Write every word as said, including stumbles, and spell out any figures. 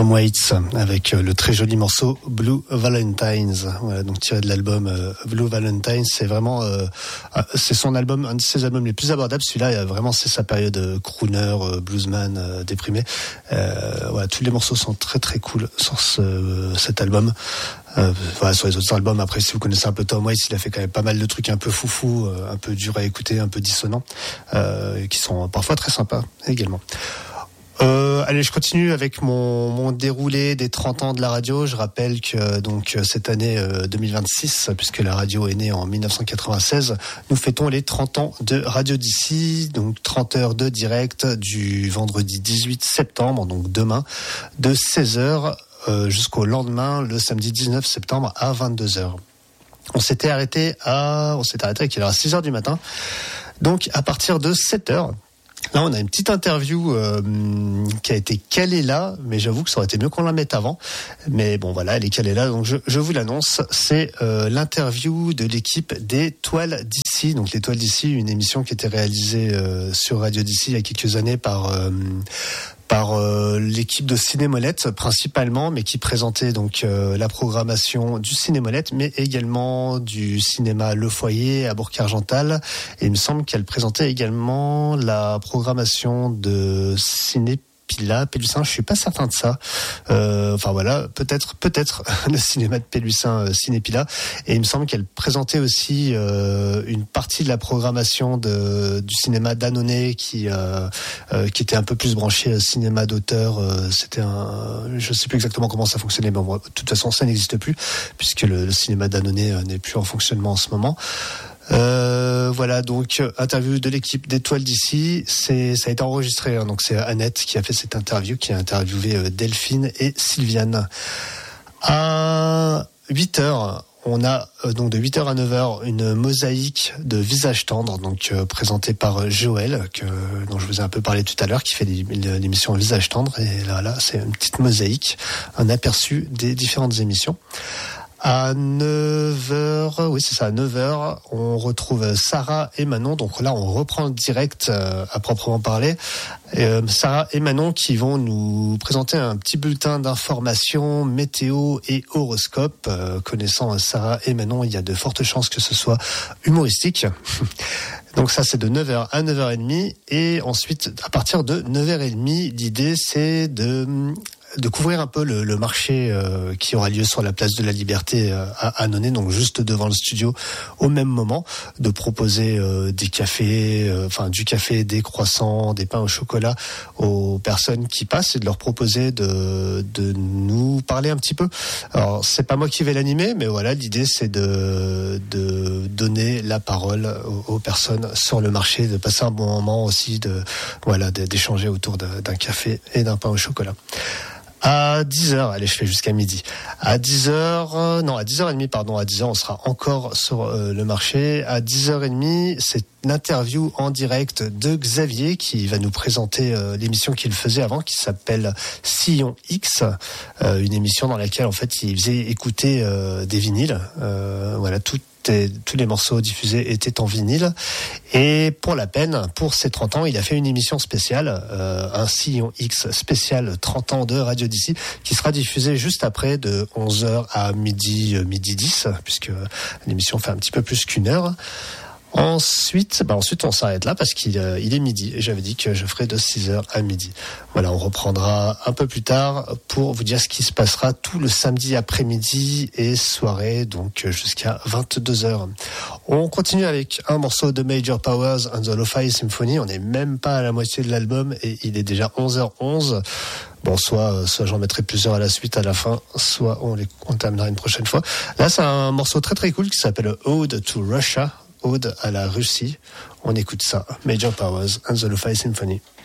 Tom Waits avec le très joli morceau Blue Valentines. Voilà, donc tiré de l'album euh, Blue Valentines. C'est vraiment, euh, c'est son album, un de ses albums les plus abordables. Celui-là, vraiment, c'est sa période euh, crooner, euh, bluesman, euh, déprimé. Euh, voilà, tous les morceaux sont très très cool sur ce, cet album. Euh, voilà, sur les autres albums, après, si vous connaissez un peu Tom Waits, il a fait quand même pas mal de trucs un peu foufou, euh, un peu durs à écouter, un peu dissonants, euh, qui sont parfois très sympas également. Euh, allez, je continue avec mon, mon déroulé des trente ans de la radio. Je rappelle que donc cette année euh, deux mille vingt-six, puisque la radio est née en dix-neuf cent quatre-vingt-seize, nous fêtons les trente ans de Radio D C, donc trente heures de direct du vendredi dix-huit septembre, donc demain, de seize heures euh, jusqu'au lendemain, le samedi dix-neuf septembre à vingt-deux heures. On s'était arrêté à, on s'était arrêté à quelle heure ? À six heures du matin. Donc à partir de sept heures. Là, on a une petite interview euh, qui a été calée là, mais j'avoue que ça aurait été mieux qu'on la mette avant. Mais bon, voilà, elle est calée là, donc je, je vous l'annonce. C'est euh, l'interview de l'équipe des Toiles d'ici. Donc les Toiles d'ici, une émission qui était réalisée euh, sur Radio D C il y a quelques années par euh, par euh, l'équipe de Cinémolette principalement, mais qui présentait donc euh, la programmation du Cinémolette, mais également du cinéma Le Foyer à Bourg-Argental. Et il me semble qu'elle présentait également la programmation de Ciné Pila, Pélussin, je suis pas certain de ça. Euh, enfin voilà, peut-être, peut-être le cinéma de Pélussin, euh, Cinépila. Et il me semble qu'elle présentait aussi euh, une partie de la programmation de, du cinéma Dannonay qui euh, euh, qui était un peu plus branché cinéma d'auteur. Euh, c'était un, je sais plus exactement comment ça fonctionnait, mais bon, de toute façon ça n'existe plus puisque le, le cinéma Dannonay euh, n'est plus en fonctionnement en ce moment. Euh, voilà, donc interview de l'équipe des Toiles d'ici, c'est ça a été enregistré, hein, donc c'est Annette qui a fait cette interview, qui a interviewé euh, Delphine et Sylviane. À huit heures, on a euh, donc de huit heures à neuf heures une mosaïque de Visage tendre, donc euh, présentée par Joël, que dont je vous ai un peu parlé tout à l'heure, qui fait l'émission Visage tendre, et là là c'est une petite mosaïque, un aperçu des différentes émissions. À neuf heures, oui c'est ça, à neuf heures, on retrouve Sarah et Manon. Donc là, on reprend le direct euh, à proprement parler. Euh, Sarah et Manon qui vont nous présenter un petit bulletin d'information, météo et horoscope. Euh, connaissant Sarah et Manon, il y a de fortes chances que ce soit humoristique. Donc ça, c'est de neuf heures à neuf heures trente. Et ensuite, à partir de neuf heures trente, l'idée, c'est de... de couvrir un peu le, le marché euh, qui aura lieu sur la place de la Liberté euh, à Annonay, donc juste devant le studio au même moment, de proposer euh, des cafés, euh, enfin du café, des croissants, des pains au chocolat aux personnes qui passent et de leur proposer de, de nous parler un petit peu. Alors c'est pas moi qui vais l'animer, mais voilà, l'idée c'est de, de donner la parole aux, aux personnes sur le marché, de passer un bon moment aussi, de voilà, d'échanger autour de, d'un café et d'un pain au chocolat. À dix heures, allez, je fais jusqu'à midi. À dix heures, euh, non, à dix heures trente, pardon, à dix heures, on sera encore sur euh, le marché. À dix heures trente, c'est l'interview en direct de Xavier qui va nous présenter euh, l'émission qu'il faisait avant, qui s'appelle Sillon X, euh, une émission dans laquelle, en fait, il faisait écouter euh, des vinyles. Euh, voilà, tout. Et tous les morceaux diffusés étaient en vinyle. Et pour la peine, pour ses trente ans, il a fait une émission spéciale, euh, un Sillon X spécial trente ans de Radio D C, qui sera diffusée juste après de onze heures à midi, euh, midi dix, puisque l'émission fait un petit peu plus qu'une heure. Ensuite, bah ensuite on s'arrête là parce qu'il euh, il est midi et j'avais dit que je ferais de six heures à midi. Voilà, on reprendra un peu plus tard pour vous dire ce qui se passera tout le samedi après-midi et soirée, donc jusqu'à vingt-deux heures. On continue avec un morceau de Major Powers and the Lo-Fi Symphony. On n'est même pas à la moitié de l'album et il est déjà onze heures onze. Bon, soit, soit j'en mettrai plusieurs à la suite, à la fin, soit on les on terminera une prochaine fois. Là, c'est un morceau très très cool qui s'appelle Ode to Russia. Ode à la Russie. On écoute ça. Major Powers and the Lo-Fi Symphony.